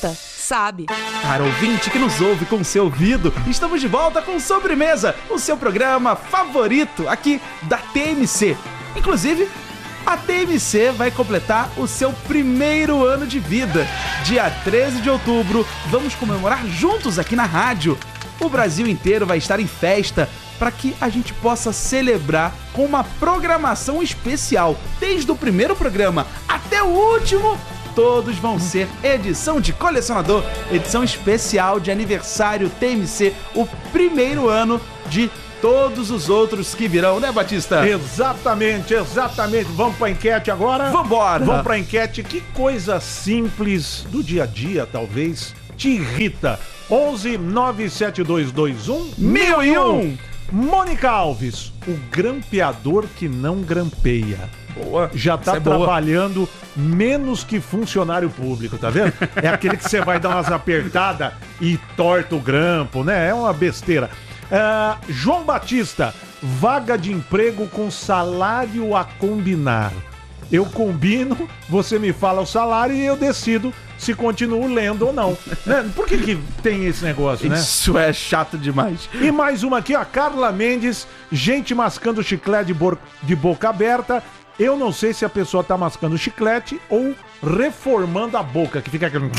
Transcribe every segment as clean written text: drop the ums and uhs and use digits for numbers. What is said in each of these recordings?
Rita sabe. Para ouvinte que nos ouve com seu ouvido, estamos de volta com Sobremesa, o seu programa favorito aqui da TMC. Inclusive, a TMC vai completar o seu primeiro ano de vida. Dia 13 de outubro, vamos comemorar juntos aqui na rádio. O Brasil inteiro vai estar em festa para que a gente possa celebrar com uma programação especial. Desde o primeiro programa até o último, todos vão ser edição de colecionador, edição especial de aniversário TMC, o primeiro ano de todos os outros que virão, né, Batista? Exatamente. Vamos pra enquete agora? Vambora! Vamos pra enquete. Que coisa simples do dia a dia, talvez, te irrita? 11 97221 1001. Mônica Alves, o grampeador que não grampeia. Boa. Já tá trabalhando menos que funcionário público, tá vendo? É aquele que você vai dar umas apertadas e torta o grampo, né? É uma besteira. João Batista, vaga de emprego com salário a combinar. Eu combino, você me fala o salário e eu decido se continuo lendo ou não. Né? Por que tem esse negócio, né? Isso é chato demais. E mais uma aqui, a Carla Mendes, gente mascando chiclete de boca aberta. Eu não sei se a pessoa tá mascando chiclete ou reformando a boca, que fica aquele...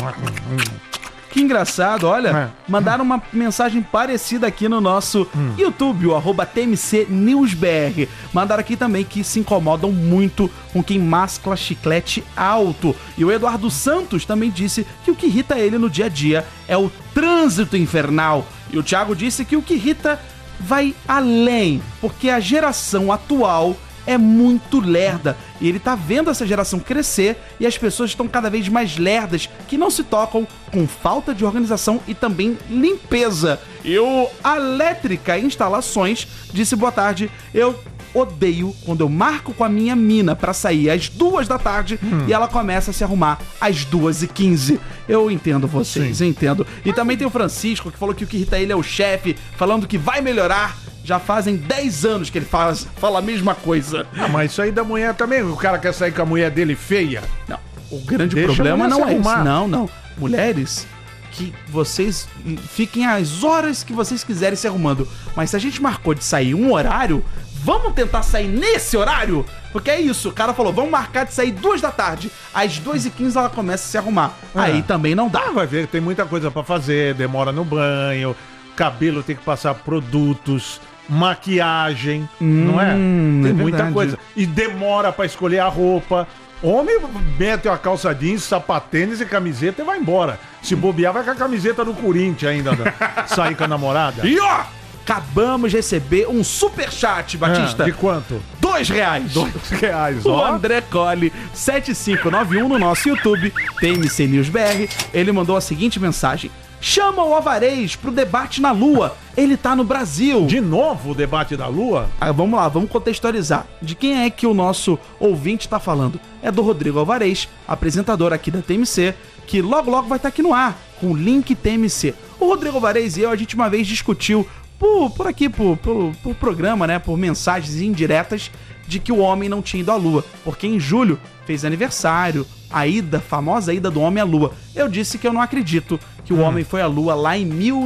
Que engraçado, olha, mandaram uma mensagem parecida aqui no nosso YouTube, o @TMCNewsBR. Mandaram aqui também que se incomodam muito com quem masca chiclete alto. E o Eduardo Santos também disse que o que irrita ele no dia a dia é o trânsito infernal. E o Thiago disse que o que irrita vai além, porque a geração atual é muito lerda. E ele tá vendo essa geração crescer e as pessoas estão cada vez mais lerdas, que não se tocam, com falta de organização e também limpeza. E o Elétrica Instalações disse: boa tarde, eu odeio quando eu marco com a minha mina pra sair às 2 da tarde e ela começa a se arrumar às 2h15. Eu entendo vocês, eu entendo. E também tem o Francisco, que falou que o que irrita ele é o chefe, falando que vai melhorar. Já fazem 10 anos que ele fala a mesma coisa. Ah, mas isso aí da mulher também. O cara quer sair com a mulher dele feia. Não, o grande problema não é esse. Não. Mulheres, que vocês fiquem as horas que vocês quiserem se arrumando. Mas se a gente marcou de sair um horário, vamos tentar sair nesse horário? Porque é isso, o cara falou, vamos marcar de sair 2 da tarde. Às 2h15 ela começa a se arrumar. Aí também não dá. Vai ver, tem muita coisa pra fazer, demora no banho, cabelo tem que passar produtos, maquiagem, não é? Tem muita coisa. E demora pra escolher a roupa. Homem mete uma calça jeans, sapatênis e camiseta e vai embora. Se bobear, vai com a camiseta do Corinthians ainda, sair com a namorada. E ó, acabamos de receber um superchat, Batista. De quanto? R$2. R$2, O ó. André Colli, 7591 no nosso YouTube, TMC News BR, ele mandou a seguinte mensagem: chama o Alvarez pro debate na Lua. Ele tá no Brasil. De novo o debate da Lua? Vamos lá, vamos contextualizar. De quem é que o nosso ouvinte tá falando? É do Rodrigo Alvarez, apresentador aqui da TMC, que logo vai estar aqui no ar, com o link TMC. O Rodrigo Alvarez e eu, a gente uma vez discutiu por aqui, por programa, né, por mensagens indiretas, de que o homem não tinha ido à Lua, porque em julho fez aniversário, a famosa ida do homem à Lua. Eu disse que eu não acredito que o homem foi à Lua lá em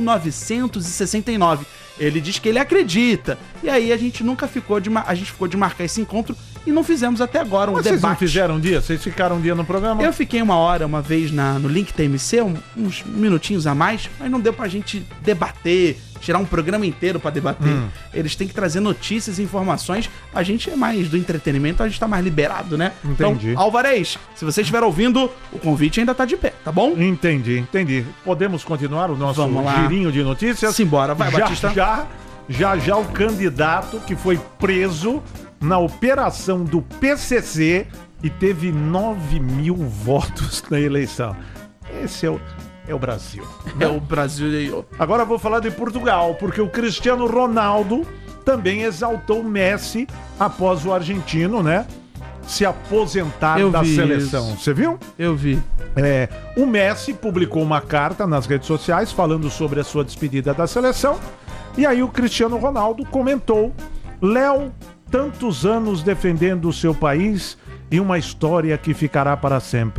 1969. Ele diz que ele acredita. E aí a gente ficou de marcar esse encontro e não fizemos até agora Mas debate. Vocês não fizeram um dia? Vocês ficaram um dia no programa? Eu fiquei uma vez no Link TMC, uns minutinhos a mais, mas não deu pra gente debater, tirar um programa inteiro pra debater. Eles têm que trazer notícias e informações. A gente é mais do entretenimento, a gente tá mais liberado, né? Entendi. Então, Alvarez, se você estiver ouvindo, o convite ainda tá de pé, tá bom? Entendi. Podemos continuar o nosso girinho de notícias? Simbora, vai, Batista. Já o candidato que foi preso na operação do PCC e teve 9.000 votos na eleição. Esse é o Brasil. É o Brasil. Agora eu vou falar de Portugal, porque o Cristiano Ronaldo também exaltou o Messi após o argentino, né, se aposentar da seleção. Você viu? Eu vi. O Messi publicou uma carta nas redes sociais falando sobre a sua despedida da seleção. E aí o Cristiano Ronaldo comentou: Léo, tantos anos defendendo o seu país e uma história que ficará para sempre.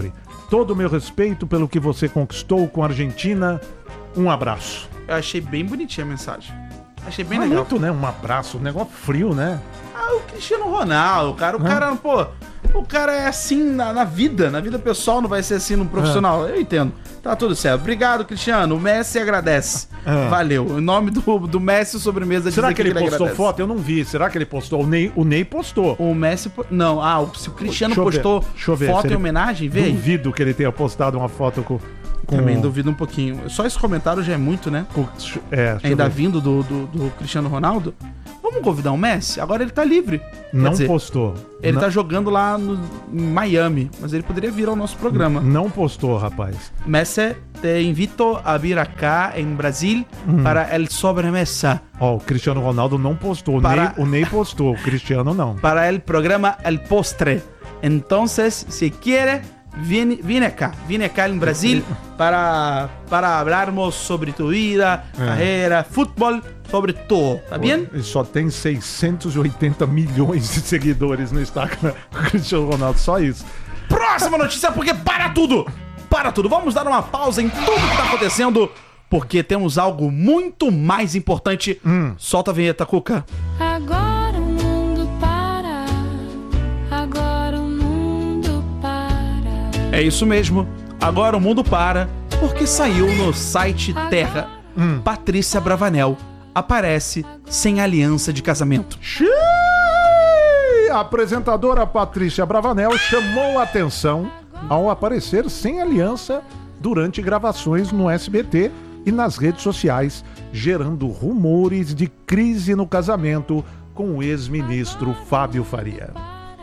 todo o meu respeito pelo que você conquistou com a Argentina. Um abraço. Eu achei bem bonitinha a mensagem. Achei bem legal. Muito, né? Um abraço, um negócio frio, né? O Cristiano Ronaldo, cara. O cara é assim na vida. Na vida pessoal não vai ser assim no profissional. Eu entendo. Tá tudo certo. Obrigado, Cristiano. O Messi agradece. Valeu. Em nome do Messi, sobremesa. Será que ele postou foto? Eu não vi. Será que ele postou? O Ney postou. O Messi... Não. Se o Cristiano postou foto em homenagem, veio. Duvido que ele tenha postado uma foto com... Também duvido um pouquinho. Só esse comentário já é muito, né? Ainda vindo do Cristiano Ronaldo. Vamos convidar o Messi? Agora ele tá livre. Não postou. Ele tá jogando lá em Miami, mas ele poderia vir ao nosso programa. Não postou, rapaz. Messi, te invito a vir acá em Brasil para el sobremesa. O Cristiano Ronaldo não postou. O Ney postou, o Cristiano não. Para el programa El Postre. Entonces, si quiere... Vine acá em Brasil para hablarmos sobre tu vida, carreira, futebol, sobre tudo, tá bem? Ele só tem 680 milhões de seguidores no Instagram, Cristiano Ronaldo, só isso. Próxima notícia, porque para tudo! Vamos dar uma pausa em tudo que tá acontecendo, porque temos algo muito mais importante. Solta a vinheta, Cuca. Agora o mundo para, agora o mundo para. É isso mesmo, agora o mundo para, porque saiu no site Terra. Patrícia Bravanel aparece sem aliança de casamento. A apresentadora Patrícia Bravanel chamou a atenção ao aparecer sem aliança durante gravações no SBT e nas redes sociais, gerando rumores de crise no casamento com o ex-ministro Fábio Faria.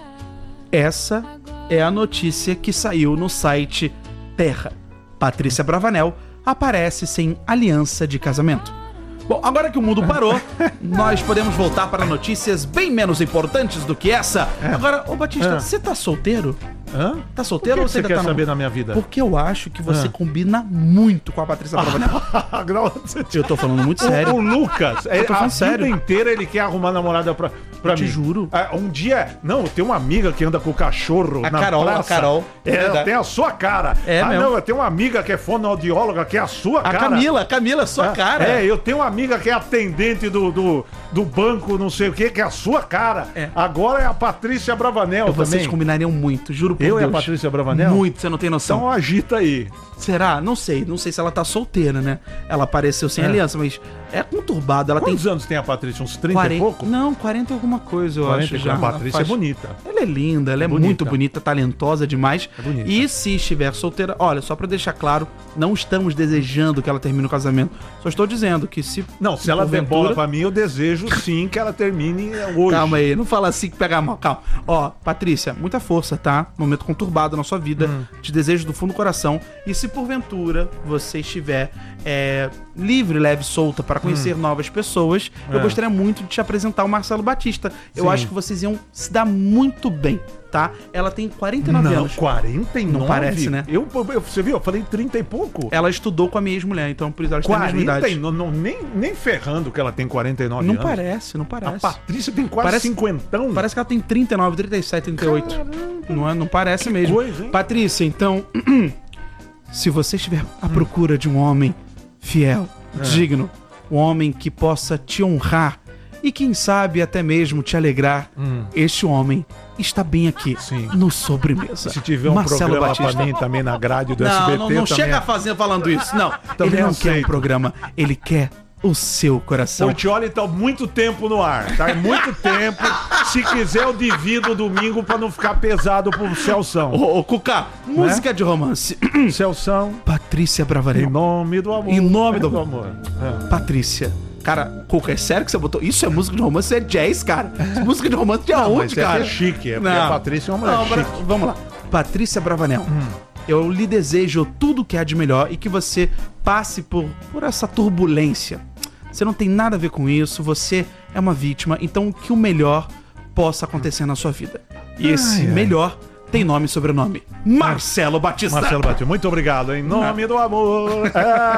Essa é a notícia que saiu no site Terra. Patrícia Bravanel aparece sem aliança de casamento. Bom, agora que o mundo parou, nós podemos voltar para notícias bem menos importantes do que essa. Agora, ô Batista, você tá solteiro? Tá solteiro ou você ainda quer tá saber da minha vida? Porque eu acho que você combina muito com a Patrícia Bravanel. Eu tô falando muito sério. O Lucas, Eu tô falando sério. vida inteira ele quer arrumar namorada pra mim. Te juro. Um dia... Não, tem uma amiga que anda com o cachorro na praça. A Carol. Ela tem a sua cara. Mesmo. Não, eu tenho uma amiga que é fonoaudióloga, que é a sua cara. A Camila, sua cara. Eu tenho uma amiga que é atendente do banco, não sei o que é a sua cara. Agora é a Patrícia Bravanel também. Vocês combinariam muito, juro por Eu Deus. e a Patrícia Bravanel? Muito, você não tem noção. Então agita aí. Será? Não sei se ela tá solteira, né? Ela apareceu sem aliança, mas é conturbada. Ela Quantos anos tem a Patrícia? Uns 30 40, e pouco? Não, 40 e alguma coisa, eu acho. Já. A Patrícia é bonita. Ela é linda, ela é muito bonita, talentosa demais. É bonita. E se estiver solteira, olha, só pra deixar claro, não estamos desejando que ela termine o casamento. Só estou dizendo que se... Não, se ela der bola pra mim, eu desejo sim que ela termine hoje. Calma aí, não fala assim que pega mal, calma. Ó, Patrícia, muita força, tá? Momento conturbado na sua vida. Te desejo do fundo do coração. E se porventura você estiver livre, leve, solta para conhecer novas pessoas, eu gostaria muito de te apresentar o Marcelo Batista. Eu acho que vocês iam se dar muito bem, tá? Ela tem 49 anos. 49? Não parece, né? Você viu? Eu falei 30 e pouco. Ela estudou com a minha ex-mulher, então por isso ela tem a mesma idade. Nem ferrando que ela tem 49 não anos. Não parece. A Patrícia tem quase 50. Parece que ela tem 39, 37, 38. Caramba. Não parece que mesmo. Coisa, hein? Patrícia, então, se você estiver à procura de um homem fiel, digno, um homem que possa te honrar e quem sabe até mesmo te alegrar, este homem está bem aqui no Sobremesa. Se tiver um Marcelo programa Batista pra mim também na grade do SBT... Não chega falando isso, não. Ele não quer um programa, ele quer o seu coração. O Tioli tá muito tempo no ar, tá? É muito tempo. Se quiser, eu divido o domingo pra não ficar pesado pro Celção. Ô, Cuca, música de romance. Celção. Patrícia Bravanel. Em nome do amor. Em nome do amor. Patrícia. Cara, Cuca, é sério que você botou? Isso é música de romance, é jazz, cara. Música de romance de aonde, cara? É chique, porque a Patrícia é uma mulher chique. Vamos lá. Patrícia Bravanel. Eu lhe desejo tudo que há de melhor e que você passe por essa turbulência. Você não tem nada a ver com isso, você é uma vítima, então que o melhor possa acontecer na sua vida. E esse melhor tem nome e sobrenome. Marcelo Batista. Marcelo Batista, muito obrigado. Em nome do amor.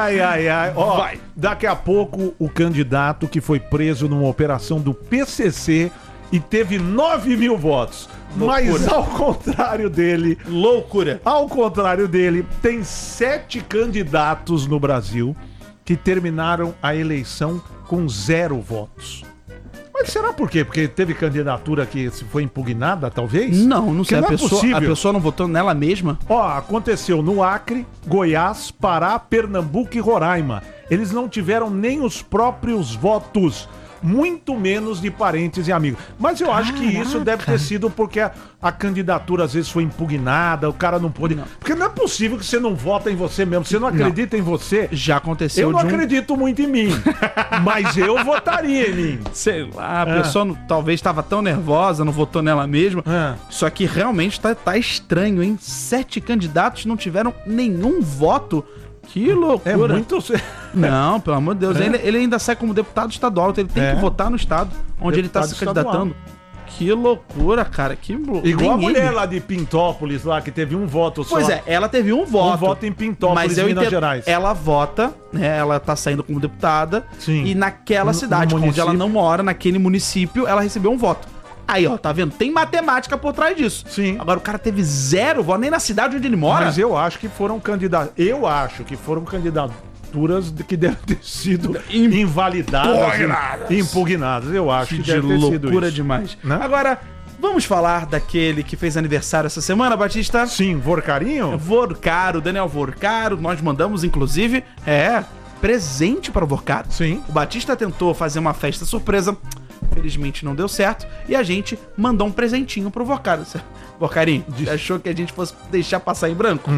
Ó, daqui a pouco o candidato que foi preso numa operação do PCC e teve 9 mil votos. Mas ao contrário dele... Loucura. Ao contrário dele, tem 7 candidatos no Brasil que terminaram a eleição com 0 votos. Mas será por quê? Porque teve candidatura que foi impugnada, talvez? Não sei. Porque A pessoa não votou nela mesma? Ó, aconteceu no Acre, Goiás, Pará, Pernambuco e Roraima. Eles não tiveram nem os próprios votos, muito menos de parentes e amigos. Mas eu acho que isso deve ter sido porque a candidatura às vezes foi impugnada, o cara não pôde... Porque não é possível que você não vota em você mesmo, você não acredita em você. Já aconteceu. Eu não acredito muito em mim, mas eu votaria em mim. Sei lá, a pessoa talvez estava tão nervosa, não votou nela mesma. Só que realmente tá estranho, hein? 7 candidatos não tiveram nenhum voto. Que loucura. É muito... Não, pelo amor de Deus. Ele ainda sai como deputado estadual, então ele tem que votar no estado onde ele tá se candidatando. Que loucura, cara. Igual a mulher lá de Pintópolis, lá, que teve um voto só. Pois é, ela teve um voto. Um voto em Pintópolis, Minas Gerais. Ela vota, né? Ela tá saindo como deputada. Sim. E naquela cidade, onde ela não mora, naquele município, ela recebeu um voto. Aí, ó, tá vendo? Tem matemática por trás disso. Sim. Agora o cara teve 0 voto, nem na cidade onde ele mora. Mas eu acho que foram candidatos. Eu acho que foram candidaturas que devem ter sido invalidadas, impugnadas. Eu acho que deve ter sido isso. Loucura demais. Né? Agora, vamos falar daquele que fez aniversário essa semana, Batista? Sim, Vorcarinho? Vorcaro, Daniel Vorcaro. Nós mandamos, inclusive, presente para o Vorcaro. Sim. O Batista tentou fazer uma festa surpresa. Felizmente não deu certo. E a gente mandou um presentinho pro Vorcaro. Vorcarinho, achou que a gente fosse deixar passar em branco?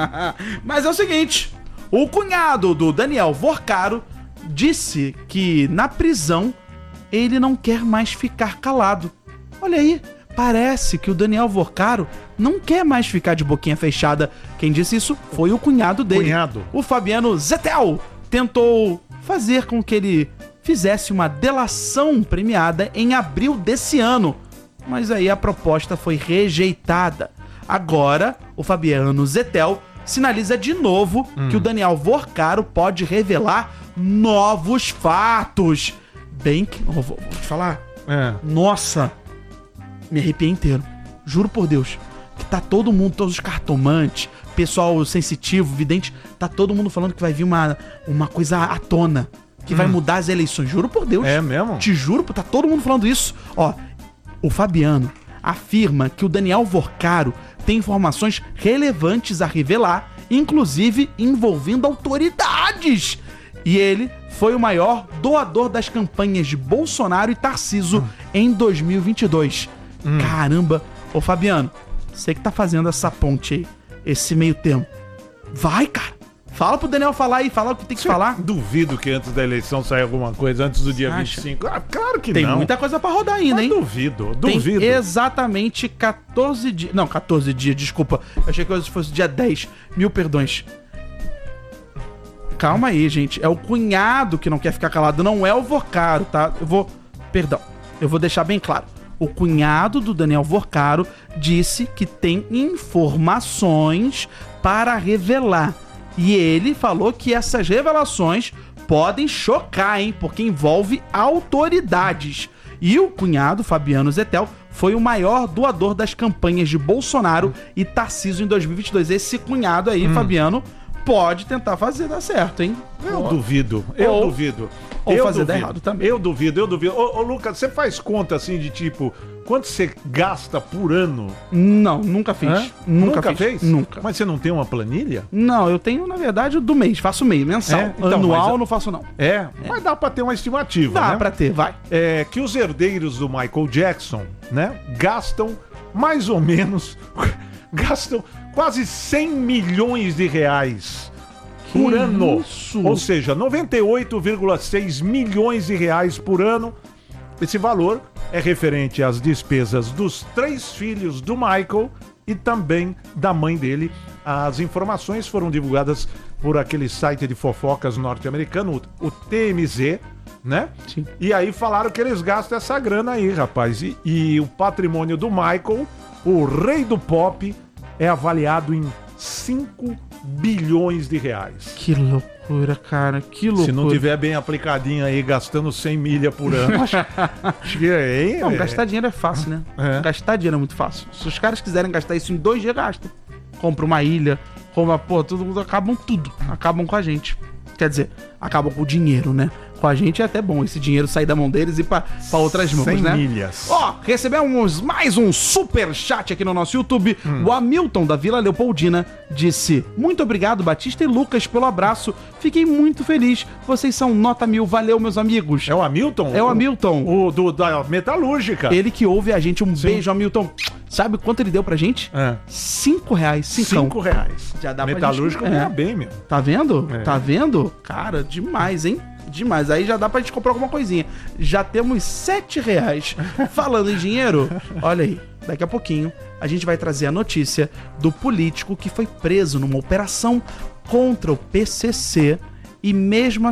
Mas é o seguinte: o cunhado do Daniel Vorcaro disse que na prisão ele não quer mais ficar calado. Olha aí, parece que o Daniel Vorcaro não quer mais ficar de boquinha fechada. Quem disse isso foi o cunhado dele. O Fabiano Zettel tentou fazer com que ele fizesse uma delação premiada em abril desse ano. Mas aí a proposta foi rejeitada. Agora, o Fabiano Zettel sinaliza de novo que o Daniel Vorcaro pode revelar novos fatos. Bem que... Vou te falar. Nossa, me arrepiei inteiro. Juro por Deus. Que tá todo mundo, todos os cartomantes, pessoal sensitivo, vidente, tá todo mundo falando que vai vir uma coisa à tona. Que vai mudar as eleições. Juro por Deus. É mesmo? Te juro, tá todo mundo falando isso. Ó, o Fabiano afirma que o Daniel Vorcaro tem informações relevantes a revelar, inclusive envolvendo autoridades. E ele foi o maior doador das campanhas de Bolsonaro e Tarcísio em 2022. Caramba. Ô, Fabiano, você que tá fazendo essa ponte aí, esse meio termo. Vai, cara. Fala pro Daniel falar aí, fala o que tem que falar. Duvido que antes da eleição saia alguma coisa, antes do dia 25. Claro que tem não. Tem muita coisa pra rodar ainda, hein? Duvido. Tem exatamente 14 dias. Não, 14 dias, desculpa. Eu achei que hoje fosse dia 10. Mil perdões. Calma aí, gente. É o cunhado que não quer ficar calado, não é o Vorcaro, tá? Eu vou deixar bem claro. O cunhado do Daniel Vorcaro disse que tem informações para revelar. E ele falou que essas revelações podem chocar, hein? Porque envolve autoridades. E o cunhado, Fabiano Zettel, foi o maior doador das campanhas de Bolsonaro e Tarcísio em 2022. Esse cunhado aí, Fabiano, pode tentar fazer dar certo, hein? Eu duvido. Ou fazer dar errado também. Eu duvido. Ô, Lucas, você faz conta assim de tipo, quanto você gasta por ano? Não, nunca fiz. Nunca fez? Nunca. Mas você não tem uma planilha? Não, eu tenho, na verdade, o do mês. Faço mês, mensal. Então, anual não faço, não. Mas dá pra ter uma estimativa, Dá né? pra ter, vai. É que os herdeiros do Michael Jackson, né, gastam mais ou menos... gastam quase 100 milhões de reais por ano. Isso? Ou seja, 98,6 milhões de reais por ano. Esse valor é referente às despesas dos 3 filhos do Michael e também da mãe dele. As informações foram divulgadas por aquele site de fofocas norte-americano, o TMZ, né? Sim. E aí falaram que eles gastam essa grana aí, rapaz. E o patrimônio do Michael, o rei do pop, é avaliado em 5 bilhões de reais. Que loucura, cara, que loucura. Se não tiver bem aplicadinho aí, gastando 100 milha por ano. Acho que aí... Não, gastar dinheiro é fácil, né? Gastar dinheiro é muito fácil. Se os caras quiserem gastar isso em 2 dias, gastam. Compra uma ilha, todo mundo, acabam com a gente. Quer dizer, acabam com o dinheiro, né? Com a gente é até bom esse dinheiro sair da mão deles e pra outras mãos, 100 né? milhas. Ó, recebemos mais um super chat aqui no nosso YouTube. O Hamilton, da Vila Leopoldina, disse: muito obrigado, Batista e Lucas, pelo abraço. Fiquei muito feliz. Vocês são nota 1000. Valeu, meus amigos. É o Hamilton? É o Hamilton. Da Metalúrgica. Ele que ouve a gente. Beijo, Hamilton. Sabe quanto ele deu pra gente? R$5. R$5. Já dá Metalúrgico pra gente... ganha bem, meu. Tá vendo? Tá vendo? Cara, demais, hein? Demais. Aí já dá pra gente comprar alguma coisinha. Já temos R$7. Falando em dinheiro, olha aí. Daqui a pouquinho a gente vai trazer a notícia do político que foi preso numa operação contra o PCC e mesmo